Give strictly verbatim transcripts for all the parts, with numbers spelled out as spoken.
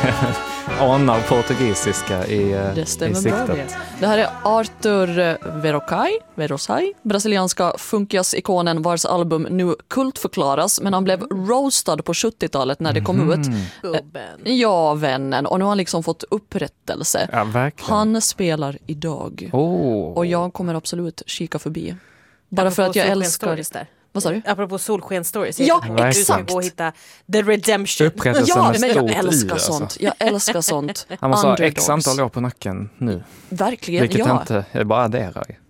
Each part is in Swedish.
anar portugisiska i, Det i stämmer bra siktet. det. Det här är Arthur Verocai, Verocai, brasilianska funkias-ikonen vars album nu kultförklaras, men han blev roastad på sjuttiotalet när det kom Mm. ut. Gubben. Ja, vännen. Och nu har han liksom fått upprättelse. Ja, verkligen. Han spelar idag. Oh. Och jag kommer absolut kika förbi. Bara Apropå för att jag Solsken älskar... Stories där. Vad sa du? Apropå Solsken Stories. Ja, Jag- Du ska exakt. gå och hitta The Redemption. Upprättelsen Ja, med men jag stort älskar i, alltså. sånt. Jag älskar sånt. Han måste ha Underdogs. x antal år på nacken nu. Verkligen, Vilket jag ja. inte, jag bara adderar ju.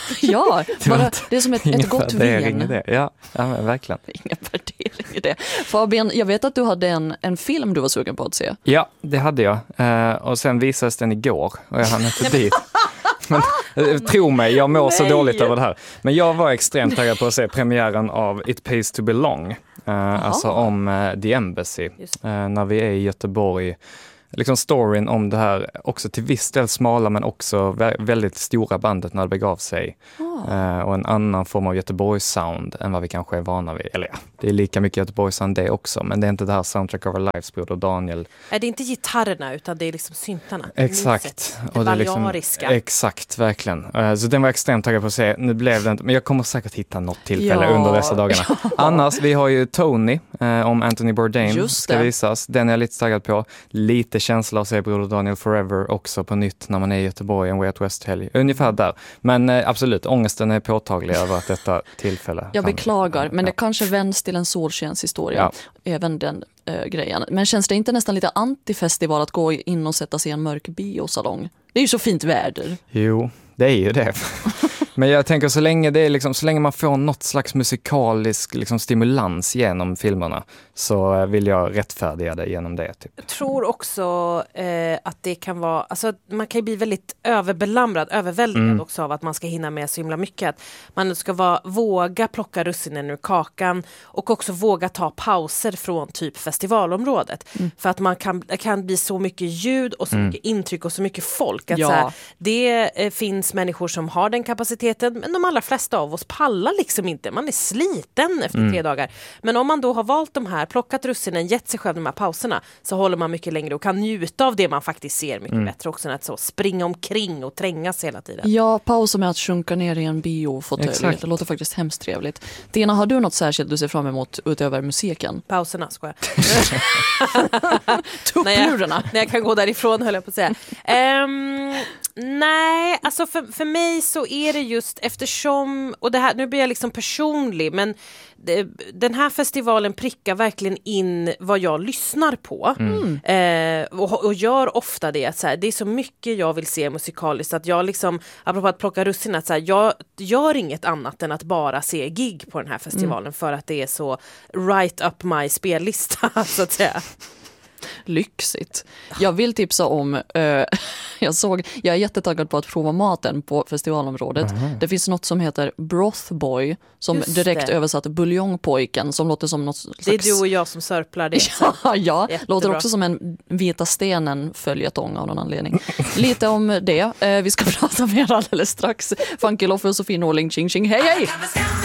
Ja, Det var bara, inte- det är som ett, Ingen ett gott värdering i vin. det. Ja, ja men verkligen. Ingen värdering i det. Fabian, jag vet att du hade en, en film du var sugen på att se. Ja, det hade jag. Eh, och sen visades den igår och jag hann inte dit. Men eh, tro mig, jag mår så Nej. dåligt över det här. Men jag var extremt taggad på att se premiären av It Pays to Belong. Eh, alltså om eh, The Embassy. Just Eh, när vi är i Göteborg. Liksom storyn om det här också till viss del smala men också vä- väldigt stora bandet när det begav sig. Eh, och en annan form av Göteborgs sound än vad vi kanske är vana vid. Eller ja, det är lika mycket Göteborgs sound det också, men det är inte det här Soundtrack of Our Lives, broder Daniel. Nej, det är inte gitarrerna utan det är liksom syntarna. Exakt. Muset. Och Det det är liksom- baleariska. Exakt, verkligen. Eh, Så den var jag extremt taggad på att se. Nu blev det inte, men jag kommer säkert hitta något tillfälle Ja. under dessa dagarna. Annars, vi har ju Tony eh, om Anthony Bourdain Just ska det. visas. Den är jag lite taggad på. Lite känsla att se broder Daniel Forever också på nytt när man är i Göteborg en Way Out West-helg. Ungefär där. Men eh, absolut, ångesten är påtaglig över att detta tillfälle. Jag kan- beklagar, men det Ja. kanske vänds till en solskenshistoria. Ja. Även den eh, grejen. Men känns det inte nästan lite antifestival att gå in och sätta sig i en mörk biosalong? Det är ju så fint väder. Jo, det är ju det. Men jag tänker så länge det är liksom, så länge man får något slags musikalisk liksom, stimulans genom filmerna så eh, vill jag rättfärdiga det genom det. Typ. Jag tror också eh, att det kan vara, alltså man kan ju bli väldigt överbelamrad, överväldigad Mm. också av att man ska hinna med så himla mycket. Att man ska vara, våga plocka russinen ur kakan och också våga ta pauser från typ festivalområdet. För att man kan, det kan bli så mycket ljud och så Mm. mycket intryck och så mycket folk. Att Ja. så här, det eh, finns människor som har den kapaciteten, men de allra flesta av oss pallar liksom inte. Man är sliten efter Mm. tre dagar. Men om man då har valt de här, plockat russinen, gett sig själv de här pauserna, så håller man mycket längre och kan njuta av det man faktiskt ser mycket Mm. bättre också än att så springa omkring och trängas hela tiden. Ja, pausa med att sjunka ner i en biofåtölj. Exakt. Det låter faktiskt hemskt trevligt. Tina, har du något särskilt du ser fram emot utöver musiken? Pauserna, skojar. Tupplurarna! När jag kan gå därifrån, höll jag på att säga. Ehm, nej, alltså för, för mig så är det just eftersom, och det här, nu blir jag liksom personlig, men det, den här festivalen prickar verkligen in vad jag lyssnar på. Eh, och, och gör ofta det. Att så här, det är så mycket jag vill se musikaliskt att jag liksom, apropå att plocka russin, att så här, jag gör inget annat än att bara se gig på den här festivalen för att det är så right up my spellista, så att säga. Lyxigt. Jag vill tipsa om, eh, jag såg, jag är jättetaggad på att prova maten på festivalområdet. Det finns något som heter Brothboy, som Just direkt det. översatt buljongpojken, som låter som något slags... Det är du och jag som sörplar det. Ja, ja. Jättebra. Låter också som en Vita stenen följetong av någon anledning. Lite om det. Eh, vi ska prata mer alldeles strax. Funky Loffe och Sofie Norling, ching ching, hej hej!